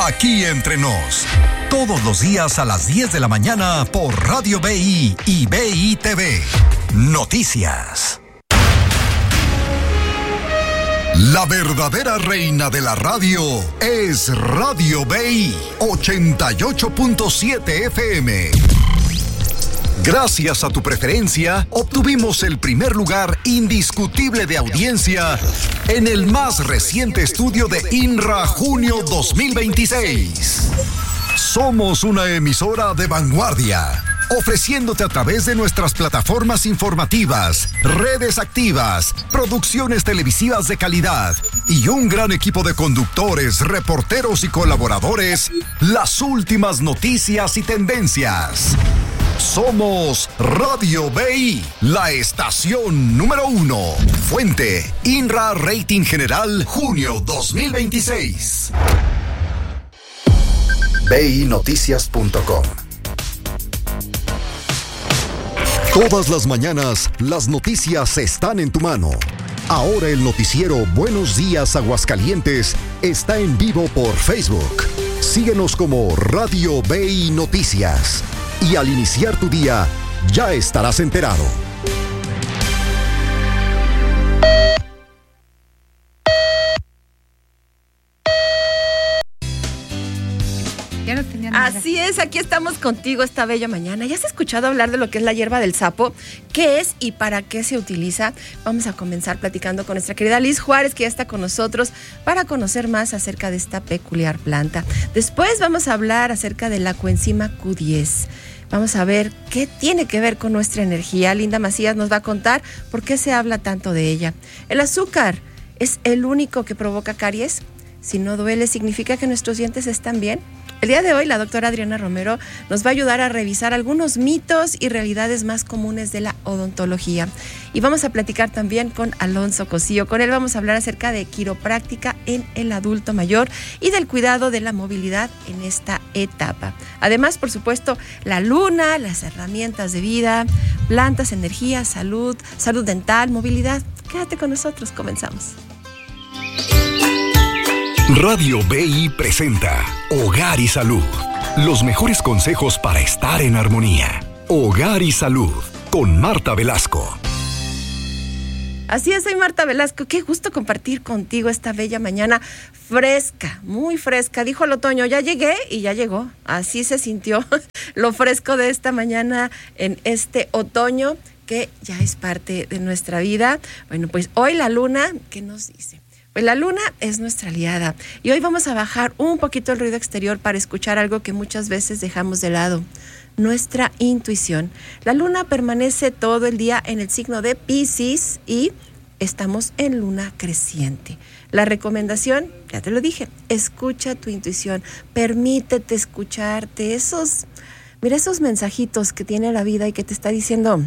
aquí entre nos. Todos los días a las 10 de la mañana por Radio BI y BI TV. Noticias. La verdadera reina de la radio es Radio BI 88.7 FM. Gracias a tu preferencia, obtuvimos el primer lugar indiscutible de audiencia en el más reciente estudio de INRA Junio 2026. Somos una emisora de vanguardia, ofreciéndote a través de nuestras plataformas informativas, redes activas, producciones televisivas de calidad y un gran equipo de conductores, reporteros y colaboradores, las últimas noticias y tendencias. Somos Radio BI, la estación número 1. Fuente, INRA Rating General, junio 2026. BINoticias.com. Todas las mañanas, las noticias están en tu mano. Ahora el noticiero Buenos Días Aguascalientes está en vivo por Facebook. Síguenos como Radio BI Noticias. Y al iniciar tu día, ya estarás enterado. Así es, aquí estamos contigo esta bella mañana. ¿Ya has escuchado hablar de lo que es la hierba del sapo? ¿Qué es y para qué se utiliza? Vamos a comenzar platicando con nuestra querida Liz Juárez, que ya está con nosotros para conocer más acerca de esta peculiar planta. Después vamos a hablar acerca de la coenzima Q10. Vamos a ver qué tiene que ver con nuestra energía. Linda Macías nos va a contar por qué se habla tanto de ella. ¿El azúcar es el único que provoca caries? Si no duele, ¿significa que nuestros dientes están bien? El día de hoy la doctora Adriana Romero nos va a ayudar a revisar algunos mitos y realidades más comunes de la odontología. Y vamos a platicar también con Alonso Cosío. Con él vamos a hablar acerca de quiropráctica en el adulto mayor y del cuidado de la movilidad en esta etapa. Además, por supuesto, la luna, las herramientas de vida, plantas, energía, salud dental, movilidad. Quédate con nosotros, comenzamos. Radio BI presenta Hogar y Salud. Los mejores consejos para estar en armonía. Hogar y Salud, con Marta Velasco. Así es, soy Marta Velasco. Qué gusto compartir contigo esta bella mañana fresca, muy fresca. Dijo el otoño, ya llegué y ya llegó. Así se sintió lo fresco de esta mañana en este otoño que ya es parte de nuestra vida. Bueno, pues hoy la luna, ¿qué nos dice? Pues la luna es nuestra aliada y hoy vamos a bajar un poquito el ruido exterior para escuchar algo que muchas veces dejamos de lado, nuestra intuición. La luna permanece todo el día en el signo de Piscis y estamos en luna creciente. La recomendación, ya te lo dije, escucha tu intuición, permítete escucharte esos mensajitos que tiene la vida y que te está diciendo,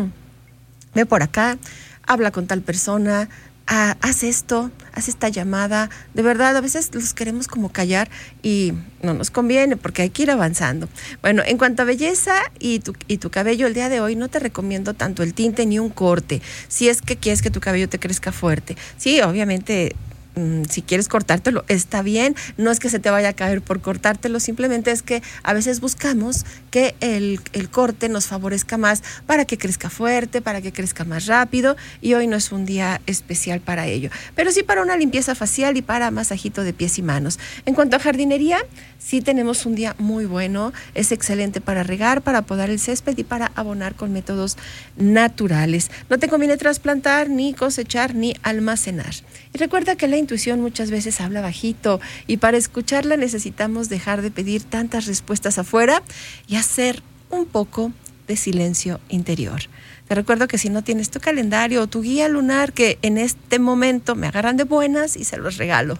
ve por acá, habla con tal persona, haz esto, haz esta llamada. De verdad, a veces los queremos como callar y no nos conviene porque hay que ir avanzando. Bueno, en cuanto a belleza y tu cabello, el día de hoy no te recomiendo tanto el tinte ni un corte, si es que quieres que tu cabello te crezca fuerte. Sí, obviamente, si quieres cortártelo, está bien, no es que se te vaya a caer por cortártelo, simplemente es que a veces buscamos que el corte nos favorezca más para que crezca fuerte, para que crezca más rápido, y hoy no es un día especial para ello, pero sí para una limpieza facial y para masajito de pies y manos. En cuanto a jardinería, sí tenemos un día muy bueno, es excelente para regar, para podar el césped y para abonar con métodos naturales. No te conviene trasplantar, ni cosechar, ni almacenar. Y recuerda que la intuición muchas veces habla bajito y para escucharla necesitamos dejar de pedir tantas respuestas afuera y hacer un poco de silencio interior. Te recuerdo que si no tienes tu calendario o tu guía lunar, que en este momento me agarran de buenas y se los regalo.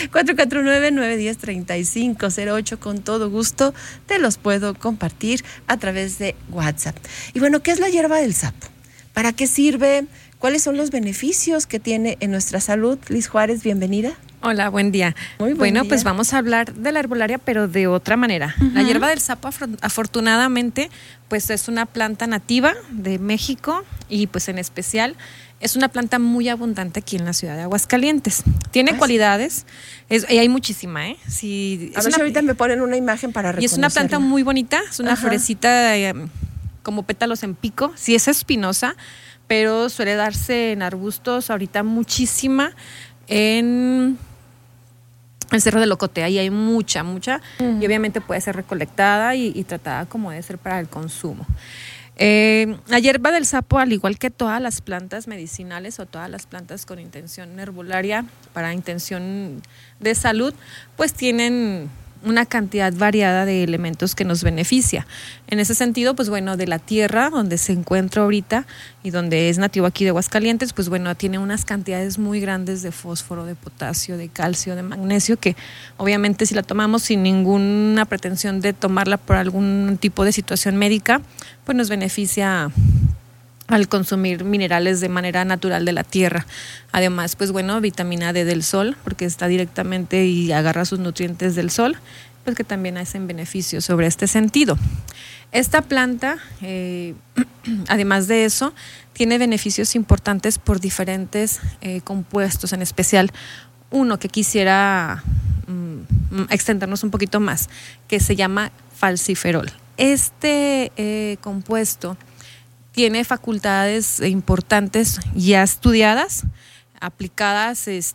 449-910-3508, con todo gusto te los puedo compartir a través de WhatsApp. Y bueno, ¿qué es la hierba del sapo? ¿Para qué sirve? ¿Cuáles son los beneficios que tiene en nuestra salud? Liz Juárez, bienvenida. Hola, buen día. Muy buen día. Pues vamos a hablar de la herbolaria, pero de otra manera. La hierba del sapo, afortunadamente, pues es una planta nativa de México y pues en especial es una planta muy abundante aquí en la ciudad de Aguascalientes. Tiene cualidades, y hay muchísima, ¿eh? Sí, a ver si ahorita me ponen una imagen para reconocerla. Y es una planta muy bonita, es una florecita como pétalos en pico, sí es espinosa, pero suele darse en arbustos, ahorita muchísima, en el Cerro de Locote, ahí hay mucha, y obviamente puede ser recolectada y tratada como debe ser para el consumo. La hierba del sapo, al igual que todas las plantas medicinales o todas las plantas con intención herbolaria para intención de salud, pues tienen una cantidad variada de elementos que nos beneficia. En ese sentido, pues bueno, de la tierra donde se encuentra ahorita y donde es nativo aquí de Aguascalientes, pues bueno, tiene unas cantidades muy grandes de fósforo, de potasio, de calcio, de magnesio, que obviamente si la tomamos sin ninguna pretensión de tomarla por algún tipo de situación médica, pues nos beneficia al consumir minerales de manera natural de la tierra. Además, pues bueno, vitamina D del sol, porque está directamente y agarra sus nutrientes del sol, pues que también hacen beneficio sobre este sentido. Esta planta, además de eso, tiene beneficios importantes por diferentes compuestos, en especial uno que quisiera extendernos un poquito más, que se llama falciferol. Este compuesto tiene facultades importantes ya estudiadas, aplicadas en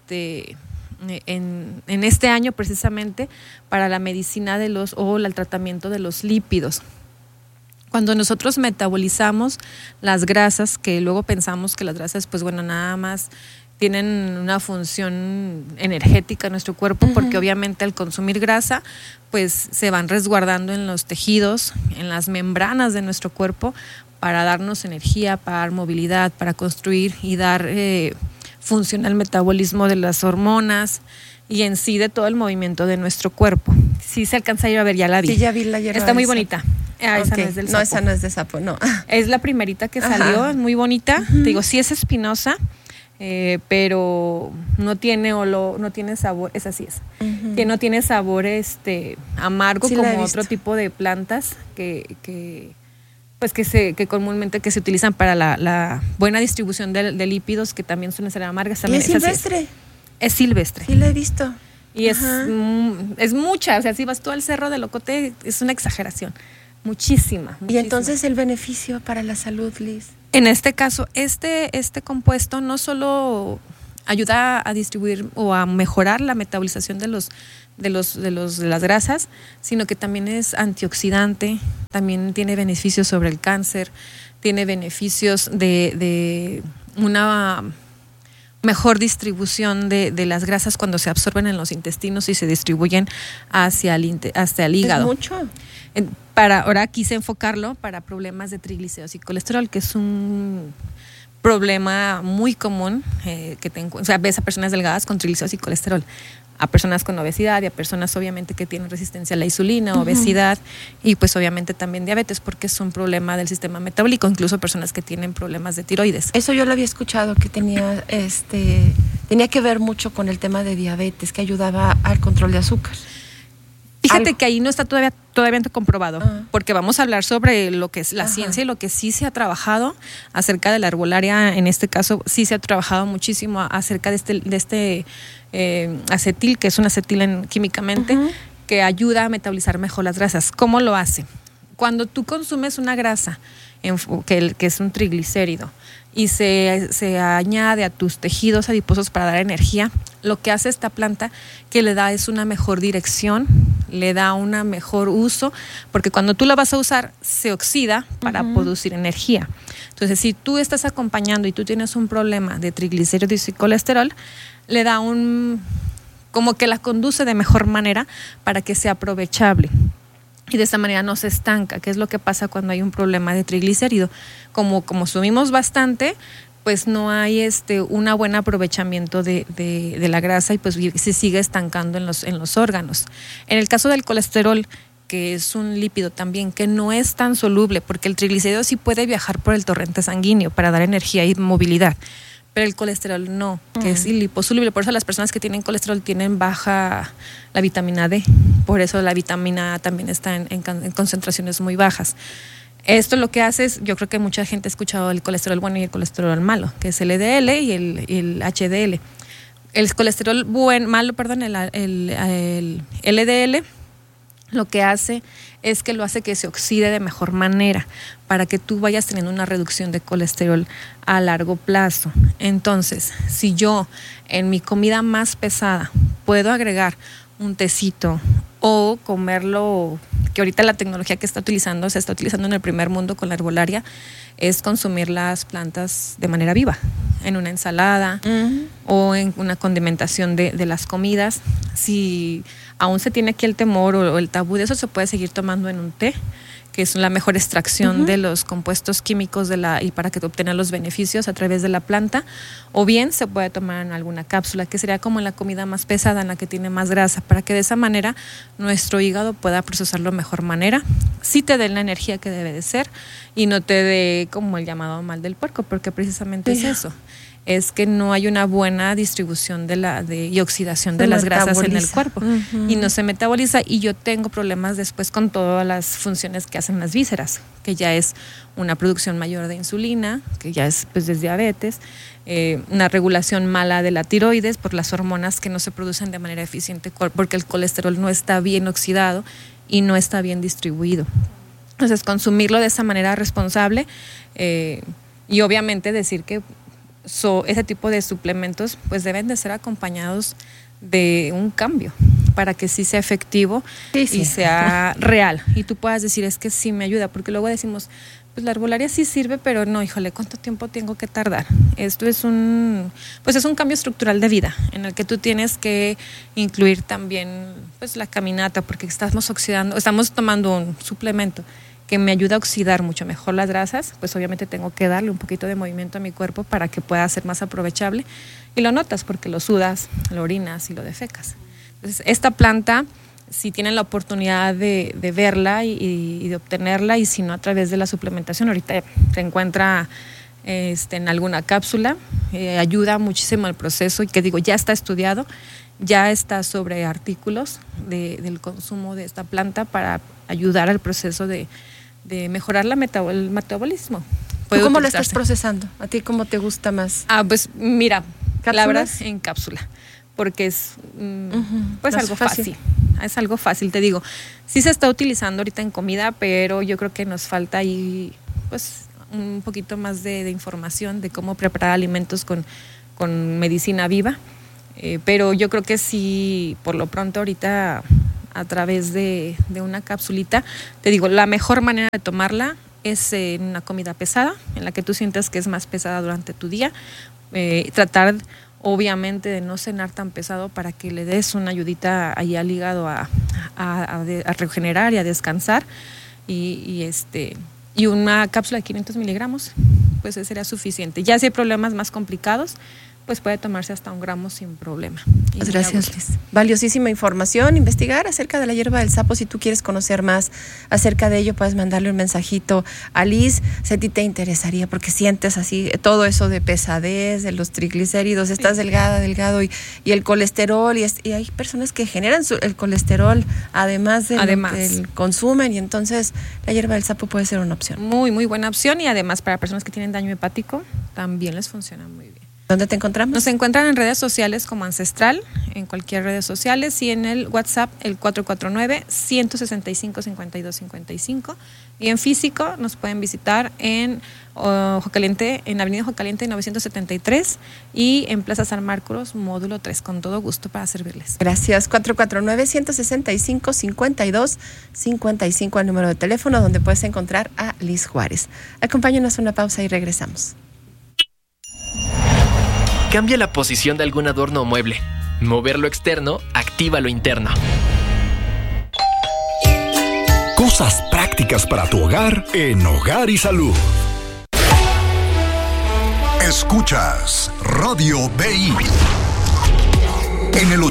este año precisamente para la medicina el tratamiento de los lípidos. Cuando nosotros metabolizamos las grasas, que luego pensamos que las grasas, pues bueno, nada más tienen una función energética en nuestro cuerpo, porque obviamente al consumir grasa, pues se van resguardando en los tejidos, en las membranas de nuestro cuerpo, para darnos energía, para dar movilidad, para construir y dar función al metabolismo de las hormonas y en sí de todo el movimiento de nuestro cuerpo. Sí se alcanza a ir a ver, ya la vi. Sí, ya vi la hierba. Está muy bonita. Esa no es del sapo. No, esa no es de sapo, no. Es la primerita que salió, es muy bonita. Te digo, sí es espinosa, pero no tiene no tiene sabor, esa sí es. Que no tiene sabor amargo, sí, como otro tipo de plantas que comúnmente que se utilizan para la buena distribución de lípidos, que también suelen ser amargas. También ¿Y es silvestre? Es silvestre. Sí, la he visto. Y es mucha, o sea, si vas tú al Cerro de Locote, es una exageración. Muchísima. Y entonces el beneficio para la salud, Liz. En este caso, este compuesto no solo ayuda a distribuir o a mejorar la metabolización de las grasas, sino que también es antioxidante, también tiene beneficios sobre el cáncer, tiene beneficios de una mejor distribución de las grasas cuando se absorben en los intestinos y se distribuyen hacia el hígado. Es mucho. Ahora quise enfocarlo para problemas de triglicéridos y colesterol, que es un problema muy común ves a personas delgadas con triglicéridos y colesterol, a personas con obesidad y a personas obviamente que tienen resistencia a la insulina, obesidad y pues obviamente también diabetes, porque es un problema del sistema metabólico, incluso personas que tienen problemas de tiroides. Eso yo lo había escuchado, que tenía que ver mucho con el tema de diabetes, que ayudaba al control de azúcar. Fíjate que ahí no está todavía comprobado, porque vamos a hablar sobre lo que es la ciencia y lo que sí se ha trabajado acerca de la herbolaria. En este caso sí se ha trabajado muchísimo acerca de este acetil, que es un acetil químicamente, que ayuda a metabolizar mejor las grasas. ¿Cómo lo hace? Cuando tú consumes una grasa, que es un triglicérido, y se añade a tus tejidos adiposos para dar energía, lo que hace esta planta que le da es una mejor dirección, le da un mejor uso, porque cuando tú la vas a usar se oxida para producir energía. Entonces, si tú estás acompañando y tú tienes un problema de triglicéridos y colesterol, le da como que la conduce de mejor manera para que sea aprovechable. Y de esta manera no se estanca, que es lo que pasa cuando hay un problema de triglicérido. Como consumimos bastante, pues no hay un buen aprovechamiento de la grasa y pues se sigue estancando en los órganos. En el caso del colesterol, que es un lípido también que no es tan soluble, porque el triglicérido sí puede viajar por el torrente sanguíneo para dar energía y movilidad, pero el colesterol no, que es liposoluble. Por eso las personas que tienen colesterol tienen baja la vitamina D. Por eso la vitamina A también está en concentraciones muy bajas. Esto lo que hace es, yo creo que mucha gente ha escuchado el colesterol bueno y el colesterol malo, que es el LDL y el HDL. El colesterol el LDL, lo que hace es que lo hace que se oxide de mejor manera para que tú vayas teniendo una reducción de colesterol a largo plazo. Entonces, si yo en mi comida más pesada puedo agregar un tecito o comerlo, que ahorita la tecnología que se está utilizando en el primer mundo con la herbolaria, es consumir las plantas de manera viva, en una ensalada o en una condimentación de las comidas. Si aún se tiene aquí el temor o el tabú de eso, se puede seguir tomando en un té, que es la mejor extracción de los compuestos químicos y para que obtenga los beneficios a través de la planta, o bien se puede tomar en alguna cápsula, que sería como la comida más pesada, en la que tiene más grasa, para que de esa manera nuestro hígado pueda procesarlo de mejor manera, sí te dé la energía que debe de ser y no te dé como el llamado mal del puerco, porque precisamente es eso. Es que no hay una buena distribución y oxidación de las grasas en el cuerpo y no se metaboliza, y yo tengo problemas después con todas las funciones que hacen las vísceras, que ya es una producción mayor de insulina, que ya es pues diabetes, una regulación mala de la tiroides por las hormonas que no se producen de manera eficiente porque el colesterol no está bien oxidado y no está bien distribuido. Entonces, consumirlo de esa manera responsable y obviamente decir que ese tipo de suplementos pues deben de ser acompañados de un cambio para que sí sea efectivo y sea real y tú puedas decir es que sí me ayuda, porque luego decimos pues la herbolaria sí sirve, pero no, híjole, ¿cuánto tiempo tengo que tardar? Esto es un cambio estructural de vida en el que tú tienes que incluir también pues la caminata, porque estamos tomando un suplemento que me ayuda a oxidar mucho mejor las grasas, pues obviamente tengo que darle un poquito de movimiento a mi cuerpo para que pueda ser más aprovechable, y lo notas porque lo sudas, lo orinas y lo defecas. Entonces, esta planta, si tienen la oportunidad de verla y de obtenerla, y si no a través de la suplementación, ahorita se encuentra en alguna cápsula, ayuda muchísimo al proceso, y que digo, ya está estudiado, ya está sobre artículos del consumo de esta planta para ayudar al proceso de mejorar el metabolismo. ¿Tú cómo lo estás procesando? ¿A ti cómo te gusta más? Pues mira, ¿cápsulas? la verdad en cápsula, porque es pues algo fácil. Es algo fácil, te digo. Sí se está utilizando ahorita en comida, pero yo creo que nos falta ahí pues un poquito más de información de cómo preparar alimentos con medicina viva. Pero yo creo que sí, por lo pronto ahorita a través de una capsulita, te digo, la mejor manera de tomarla es en una comida pesada, en la que tú sientas que es más pesada durante tu día. Tratar obviamente de no cenar tan pesado para que le des una ayudita ahí al hígado a regenerar y a descansar, y una cápsula de 500 miligramos pues sería suficiente. Ya si hay problemas más complicados, pues puede tomarse hasta 1 gramo sin problema. Gracias, Liz. Valiosísima información. Investigar acerca de la hierba del sapo. Si tú quieres conocer más acerca de ello, puedes mandarle un mensajito a Liz. Si a ti te interesaría, porque sientes así todo eso de pesadez, de los triglicéridos, estás delgado y el colesterol, y hay personas que generan el colesterol además del consumen, y entonces la hierba del sapo puede ser una opción. Muy, muy buena opción, y además para personas que tienen daño hepático también les funciona muy bien. ¿Dónde te encontramos? Nos encuentran en redes sociales como Ancestral, en cualquier redes sociales, y en el WhatsApp el 449-165-5255. Y en físico nos pueden visitar en en Avenida Ojo Caliente 973 y en Plaza San Marcos, módulo 3. Con todo gusto para servirles. Gracias. 449-165-5255, el número de teléfono donde puedes encontrar a Liz Juárez. Acompáñanos a una pausa y regresamos. Cambia la posición de algún adorno o mueble. Mover lo externo activa lo interno. Cosas prácticas para tu hogar en Hogar y Salud. Escuchas Radio BI en el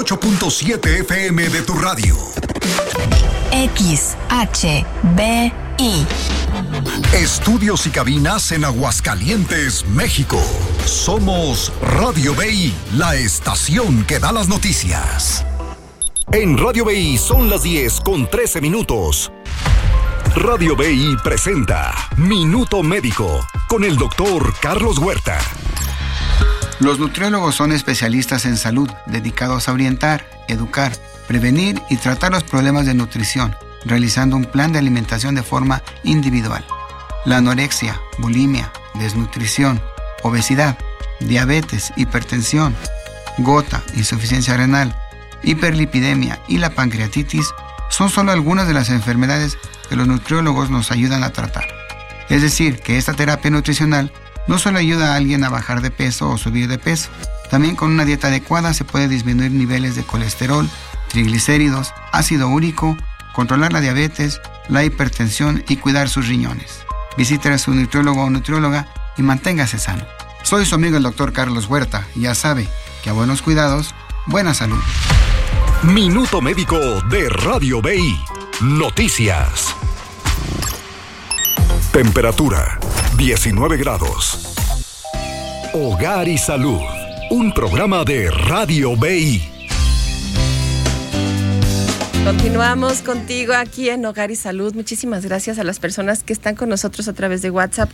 88.7 FM de tu radio. XHBE BI. Estudios y cabinas en Aguascalientes, México. Somos Radio BI, la estación que da las noticias. En Radio BI son las 10:13. Radio BI presenta Minuto Médico con el doctor Carlos Huerta. Los nutriólogos son especialistas en salud, dedicados a orientar, educar, prevenir y tratar los problemas de nutrición, realizando un plan de alimentación de forma individual. La anorexia, bulimia, desnutrición, obesidad, diabetes, hipertensión, gota, insuficiencia renal, hiperlipidemia y la pancreatitis son solo algunas de las enfermedades que los nutriólogos nos ayudan a tratar. Es decir, que esta terapia nutricional no solo ayuda a alguien a bajar de peso o subir de peso, también con una dieta adecuada se puede disminuir niveles de colesterol, triglicéridos, ácido úrico, controlar la diabetes, la hipertensión y cuidar sus riñones. Visite a su nutriólogo o nutrióloga y manténgase sano. Soy su amigo el doctor Carlos Huerta y ya sabe que a buenos cuidados, buena salud. Minuto Médico de Radio BI. Noticias. Temperatura 19 grados. Hogar y Salud. Un programa de Radio BI. Continuamos contigo aquí en Hogar y Salud. Muchísimas gracias a las personas que están con nosotros a través de WhatsApp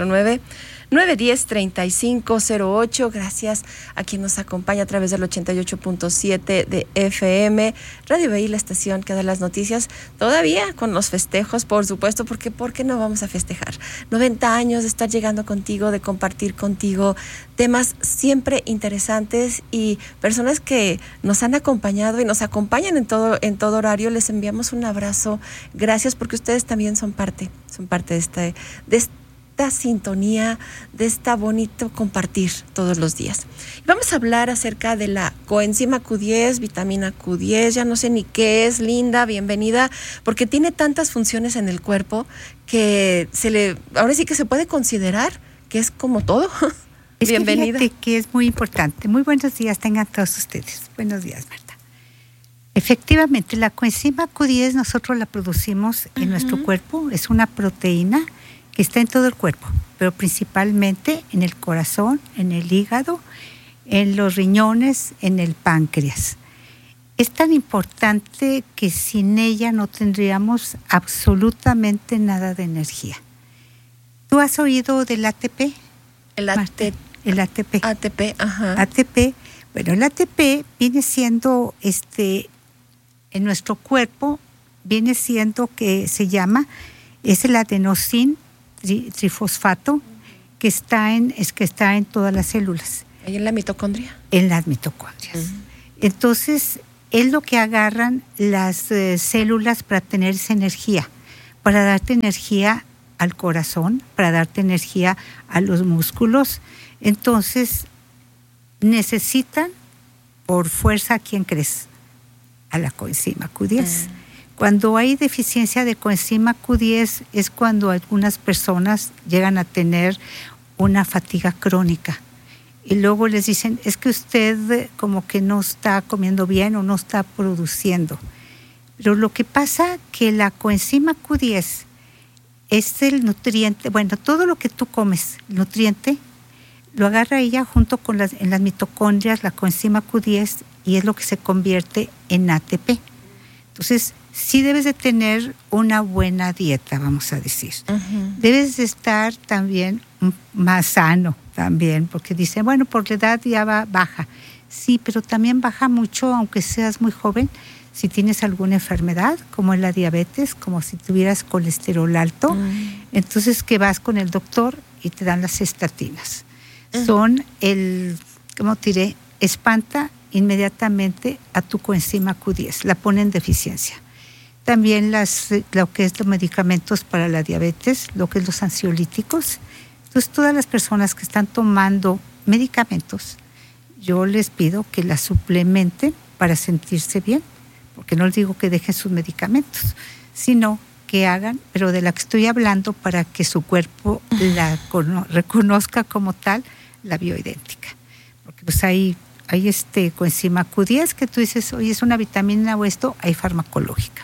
449-910-3508. Gracias a quien nos acompaña a través del 88.7 de FM. Radio BI, la estación que da las noticias, todavía con los festejos, por supuesto, porque ¿por qué no vamos a festejar? 90 años de estar llegando contigo, de compartir contigo temas siempre interesantes y personas que nos han acompañado y nos acompañan en todo horario. Les enviamos un abrazo. Gracias porque ustedes también son parte de esta sintonía, de esta bonito compartir todos los días. Vamos a hablar acerca de la coenzima Q10, vitamina Q10, ya no sé ni qué es, Linda, bienvenida, porque tiene tantas funciones en el cuerpo que ahora sí que se puede considerar que es como todo. Bienvenida. Fíjate que es muy importante. Muy buenos días tengan todos ustedes. Buenos días, Marta. Efectivamente, la coenzima Q10 nosotros la producimos en nuestro cuerpo. Es una proteína que está en todo el cuerpo, pero principalmente en el corazón, en el hígado, en los riñones, en el páncreas. Es tan importante que sin ella no tendríamos absolutamente nada de energía. ¿Tú has oído del ATP? El ATP. ATP, ajá. ATP, bueno, el ATP viene siendo, en nuestro cuerpo, viene siendo es el adenosín trifosfato que está en todas las células. ¿Ahí en la mitocondria? En las mitocondrias. Entonces, es lo que agarran las células para tener esa energía, para darte energía al corazón, para darte energía a los músculos. Entonces, necesitan por fuerza, ¿a quién crees? A la coenzima Q10. Cuando hay deficiencia de coenzima Q10 es cuando algunas personas llegan a tener una fatiga crónica. Y luego les dicen, es que usted como que no está comiendo bien o no está produciendo. Pero lo que pasa que la coenzima Q10 es el nutriente, bueno, todo lo que tú comes, el nutriente, lo agarra ella junto con en las mitocondrias, la coenzima Q10, y es lo que se convierte en ATP. Entonces, sí debes de tener una buena dieta, vamos a decir. Debes de estar también más sano también, porque dicen, bueno, por la edad ya baja. Sí, pero también baja mucho, aunque seas muy joven, si tienes alguna enfermedad, como es la diabetes, como si tuvieras colesterol alto, entonces que vas con el doctor y te dan las estatinas. Son ¿cómo te diré? Espanta inmediatamente a tu coenzima Q10, la pone en deficiencia. También lo que es los medicamentos para la diabetes, lo que es los ansiolíticos. Entonces, todas las personas que están tomando medicamentos, yo les pido que la suplementen para sentirse bien, porque no les digo que dejen sus medicamentos, sino que hagan, pero de la que estoy hablando, para que su cuerpo la reconozca como tal, la bioidéntica. Porque pues hay coenzima Q10 que tú dices, oye, es una vitamina o esto, hay farmacológica.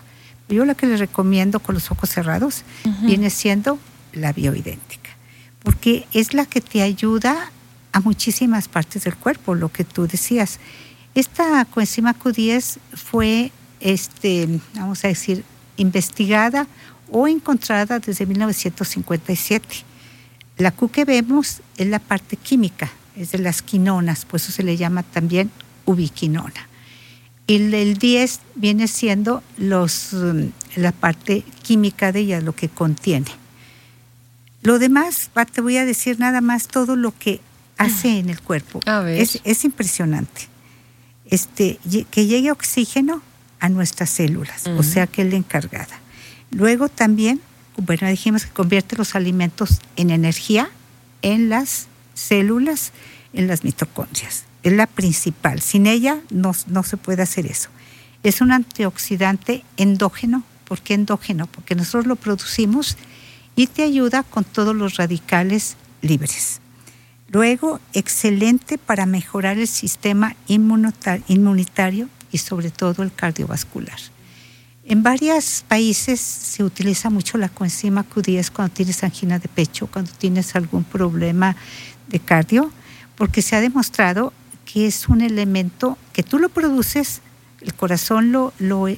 Yo la que les recomiendo con los ojos cerrados viene siendo la bioidéntica, porque es la que te ayuda a muchísimas partes del cuerpo, lo que tú decías. Esta coenzima Q10 fue, vamos a decir, investigada o encontrada desde 1957. La Q que vemos es la parte química, es de las quinonas, por eso se le llama también ubiquinona. Y el 10 viene siendo la parte química de ella, lo que contiene. Lo demás, te voy a decir nada más todo lo que hace en el cuerpo. A ver. Es impresionante. Que llegue oxígeno a nuestras células, o sea que es la encargada. Luego también, bueno, dijimos que convierte los alimentos en energía en las células, en las mitocondrias. Es la principal. Sin ella no se puede hacer eso. Es un antioxidante endógeno. ¿Por qué endógeno? Porque nosotros lo producimos y te ayuda con todos los radicales libres. Luego, excelente para mejorar el sistema inmunitario y sobre todo el cardiovascular. En varios países se utiliza mucho la coenzima Q10 cuando tienes angina de pecho, cuando tienes algún problema de cardio, porque se ha demostrado que es un elemento que tú lo produces, el corazón lo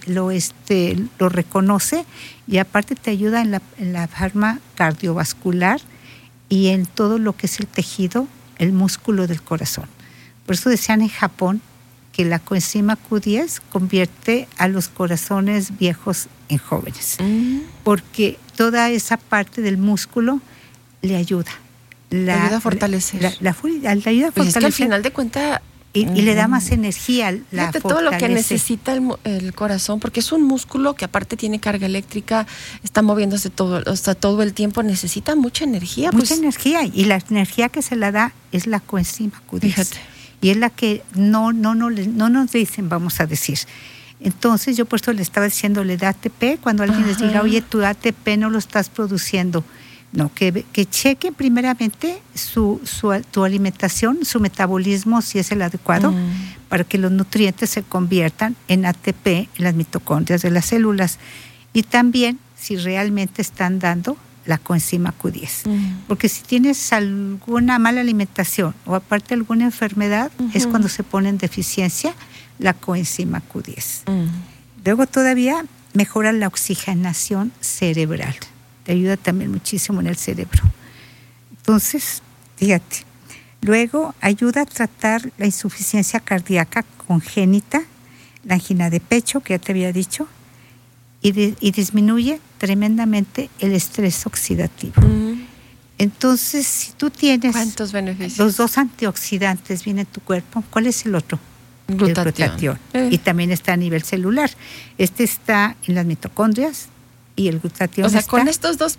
reconoce y aparte te ayuda en la forma cardiovascular y en todo lo que es el tejido, el músculo del corazón. Por eso decían en Japón que la coenzima Q10 convierte a los corazones viejos en jóvenes, porque toda esa parte del músculo le ayuda. Le ayuda a fortalecer. Le ayuda a fortalecer. Pues es que al final de cuentas... Y le da más energía. Fíjate todo lo que necesita el corazón, porque es un músculo que aparte tiene carga eléctrica, está moviéndose todo el tiempo, necesita mucha energía. Mucha energía, y la energía que se la da es la coenzima Q10. Fíjate. Y es la que no nos dicen, vamos a decir. Entonces yo por eso le estaba diciendo, le da ATP, cuando alguien les diga, oye, tu ATP no lo estás produciendo. No, que chequen primeramente tu alimentación, su metabolismo, si es el adecuado, para que los nutrientes se conviertan en ATP en las mitocondrias de las células. Y también si realmente están dando la coenzima Q10. Porque si tienes alguna mala alimentación o aparte alguna enfermedad, es cuando se pone en deficiencia la coenzima Q10. Luego todavía mejora la oxigenación cerebral. Te ayuda también muchísimo en el cerebro. Entonces, fíjate. Luego ayuda a tratar la insuficiencia cardíaca congénita, la angina de pecho, que ya te había dicho, y disminuye tremendamente el estrés oxidativo. Entonces, si tú tienes... ¿Cuántos beneficios? Los dos antioxidantes vienen en tu cuerpo, ¿cuál es el otro? Glutatión. Y también está a nivel celular. Está en las mitocondrias y el glutatión o sea, está... con estos dos